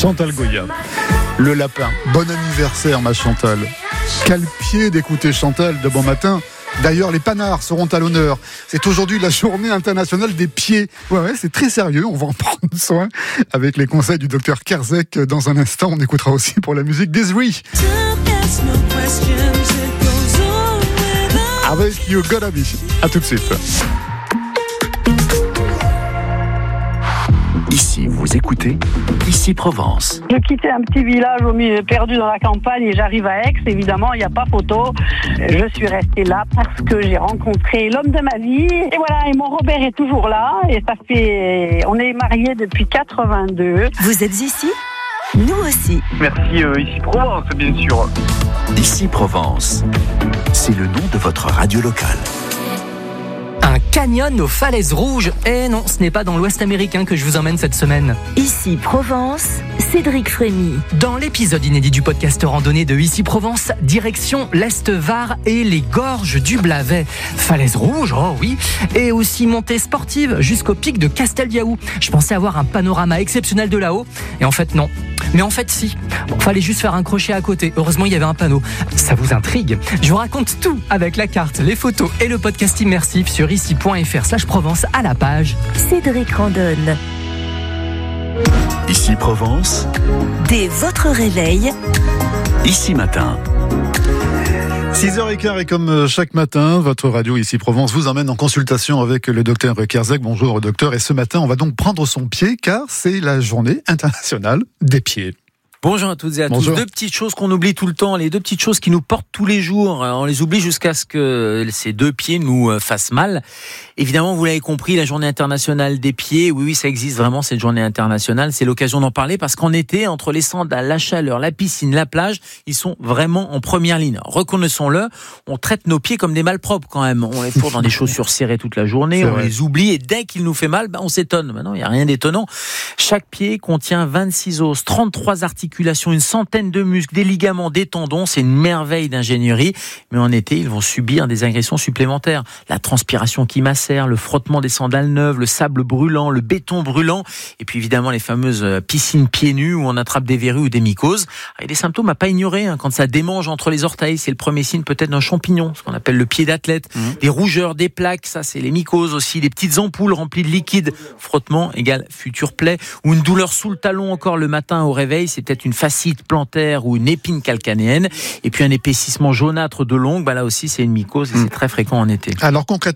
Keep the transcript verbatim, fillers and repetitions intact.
Chantal Goya, le lapin. Bon anniversaire ma Chantal. Quel pied d'écouter Chantal de bon matin. D'ailleurs, les panards seront à l'honneur. C'est aujourd'hui la journée internationale des pieds. Ouais, ouais, c'est très sérieux. On va en prendre soin avec les conseils du docteur Kerzek. Dans un instant, on écoutera aussi pour la musique Desiree. Avec You Gotta Be. À tout de suite. Ici, vous écoutez Ici Provence. Je quittais un petit village au milieu, perdu dans la campagne et j'arrive à Aix. Évidemment, il n'y a pas photo. Je suis restée là parce que j'ai rencontré l'homme de ma vie. Et voilà, et mon Robert est toujours là. Et ça fait, on est mariés depuis quatre-vingt-deux. Vous êtes ici ? Nous aussi. Merci, euh, Ici Provence, bien sûr. Ici Provence, c'est le nom de votre radio locale. Un canyon aux falaises rouges. Eh non, ce n'est pas dans l'Ouest américain que je vous emmène cette semaine. Ici Provence, Cédric Frémy. Dans l'épisode inédit du podcast randonnée de Ici Provence, direction l'Est-Var et les gorges du Blavet. Falaises rouges, oh oui, et aussi montée sportive jusqu'au pic de Casteldiaou. Je pensais avoir un panorama exceptionnel de là-haut, et en fait non. Mais en fait si. Bon, fallait juste faire un crochet à côté. Heureusement il y avait un panneau. Ça vous intrigue ? Je vous raconte tout avec la carte, les photos et le podcast immersif sur ici.fr slash Provence à la page Cédric Randonne. Ici Provence, Dès votre réveil, Ici Matin. six heures quinze et comme chaque matin, votre radio Ici Provence vous emmène en consultation avec le docteur Kerzek. Bonjour docteur, et ce matin on va donc prendre son pied car c'est la journée internationale des pieds. Bonjour à toutes et à Bonjour. tous. Deux petites choses qu'on oublie tout le temps, les deux petites choses qui nous portent tous les jours. On les oublie jusqu'à ce que ces deux pieds nous fassent mal. Évidemment, vous l'avez compris, la journée internationale des pieds, oui, oui, ça existe vraiment, cette journée internationale. C'est l'occasion d'en parler parce qu'en été, entre les sandales, la chaleur, la piscine, la plage, ils sont vraiment en première ligne. Reconnaissons-le, on traite nos pieds comme des malpropres quand même. On les fourre dans des chaussures serrées toute la journée, C'est on vrai. les oublie et dès qu'il nous fait mal, ben, on s'étonne. Ben non, il n'y a rien d'étonnant. Chaque pied contient vingt-six os, trente-trois articulations, une centaine de muscles, des ligaments, des tendons. C'est une merveille d'ingénierie. Mais en été, ils vont subir des agressions supplémentaires. La transpiration qui macère, le frottement des sandales neuves, le sable brûlant, le béton brûlant. Et puis évidemment, les fameuses piscines pieds nus où on attrape des verrues ou des mycoses. Il y a des symptômes à pas ignorer. Hein. Quand ça démange entre les orteils, c'est le premier signe peut-être d'un champignon, ce qu'on appelle le pied d'athlète. Mmh. Des rougeurs, des plaques, ça c'est les mycoses aussi. Des petites ampoules remplies de liquide. Frottement égale future plaie. Ou une douleur sous le talon encore le matin au réveil, c'est peut-être une fascite plantaire ou une épine calcanéenne. Et puis un épaississement jaunâtre de l'ongle, bah là aussi c'est une mycose et mmh. c'est très fréquent en été. Alors concrètement,